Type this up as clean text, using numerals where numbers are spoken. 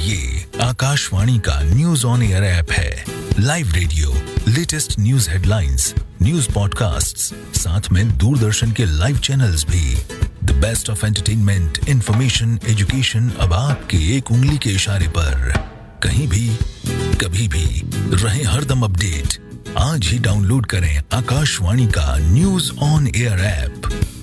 ये आकाशवाणी का news on air app है। Live radio, latest news headlines, news podcasts, साथ में दूरदर्शन के लाइव चैनल्स भी। The best of entertainment, information, education अब आपके एक उंगली के इशारे पर। कहीं भी, कभी भी, रहे हरदम अपडेट। आज ही डाउनलोड करें आकाशवाणी का न्यूज ऑन एयर ऐप।